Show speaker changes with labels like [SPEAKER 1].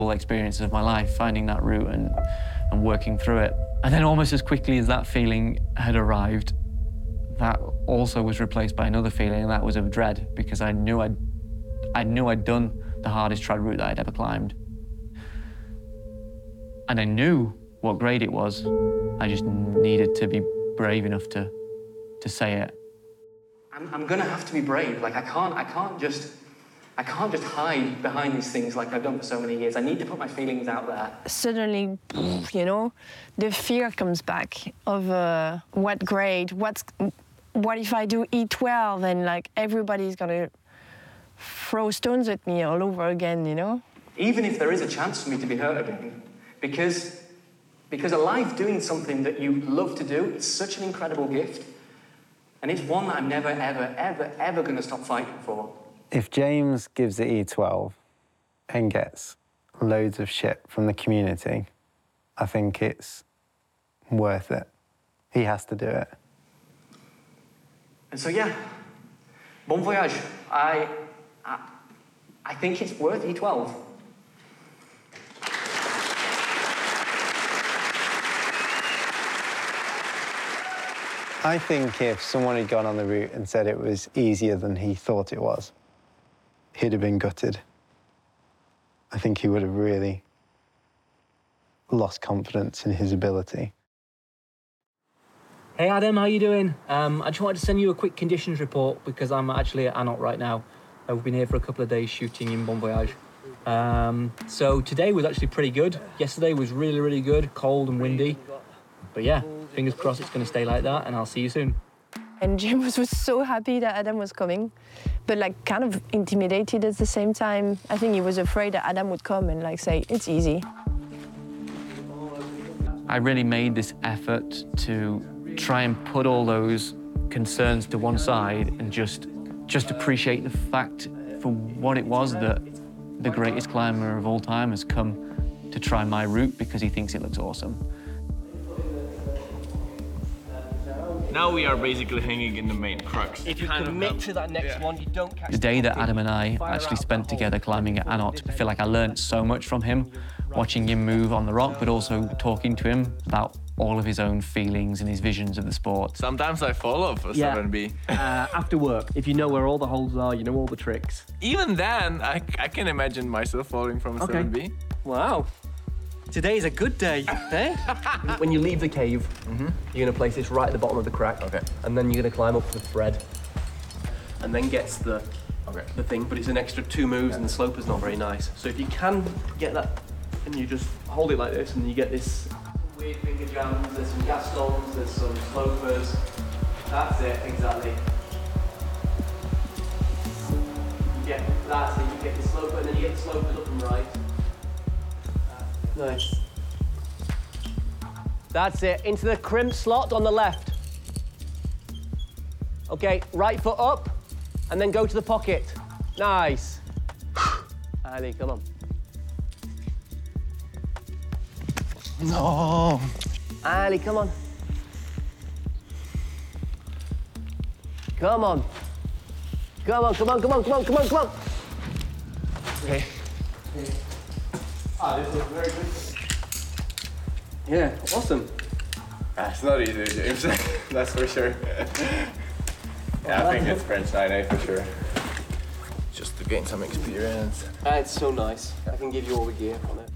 [SPEAKER 1] experience of my life, finding that route and working through it. And then almost as quickly as that feeling had arrived, that also was replaced by another feeling, and that was of dread, because I knew I'd done the hardest trad route that I'd ever climbed. And I knew what grade it was. I just needed to be brave enough to say it.
[SPEAKER 2] I'm gonna have to be brave. Like, I can't just hide behind these things like I've done for so many years. I need to put my feelings out there.
[SPEAKER 3] Suddenly, you know, the fear comes back of what grade, what if I do E12 and like everybody's gonna throw stones at me all over again, you know?
[SPEAKER 2] Even if there is a chance for me to be hurt again, because a life doing something that you love to do is such an incredible gift, and it's one that I'm never, ever, ever, ever gonna stop fighting for.
[SPEAKER 4] If James gives it E12 and gets loads of shit from the community, I think it's worth it. He has to do it.
[SPEAKER 2] And so, yeah, bon voyage. I think it's worth E12.
[SPEAKER 4] I think if someone had gone on the route and said it was easier than he thought it was, he'd have been gutted. I think he would have really lost confidence in his ability.
[SPEAKER 5] Hey Adam, how you doing? I just wanted to send you a quick conditions report because I'm actually at Anot right now. We've been here for a couple of days shooting in Bon Voyage. So today was actually pretty good. Yesterday was really, really good, cold and windy. But yeah, fingers crossed it's going to stay like that, and I'll see you soon.
[SPEAKER 3] And James was so happy that Adam was coming, but like kind of intimidated at the same time. I think he was afraid that Adam would come and like say, it's easy.
[SPEAKER 1] I really made this effort to try and put all those concerns to one side and just appreciate the fact for what it was that the greatest climber of all time has come to try my route because he thinks it looks awesome.
[SPEAKER 6] Now we are basically hanging in the main crux.
[SPEAKER 5] If you commit to that next one, you don't catch
[SPEAKER 1] The day that Adam and I actually spent together climbing at Anot, I feel like I learned so much from him, watching him move on the rock, but also talking to him about all of his own feelings and his visions of the sport.
[SPEAKER 6] Sometimes I fall off a 7B.
[SPEAKER 5] After work, if you know where all the holes are, you know all the tricks.
[SPEAKER 6] Even then, I can imagine myself falling from a 7B.
[SPEAKER 5] Wow. Today's a good day, eh? When you leave the cave, you're gonna place this right at the bottom of the crack.
[SPEAKER 6] Okay.
[SPEAKER 5] And then you're gonna climb up the thread. And then gets the thing, but it's an extra 2 moves and the slope is not very nice. So if you can get that, and you just hold it like this, and you get this weird finger jams, there's some Gastons, there's some slopers. That's it, exactly. That's it, you get the sloper, and then you get the slopers up and right. Nice. That's it. Into the crimp slot on the left. Okay, right foot up, and then go to the pocket. Nice. Ali, come on.
[SPEAKER 6] No.
[SPEAKER 5] Ali, come on. Come on. Come on, come on, come on, come on, come on, come on.
[SPEAKER 6] Okay.
[SPEAKER 5] This looks very good. Yeah, awesome.
[SPEAKER 6] That's not easy, James. That's for sure. Yeah, I think it's French 9A for sure. Just to gain some experience.
[SPEAKER 5] It's so nice. I can give you all the gear on it.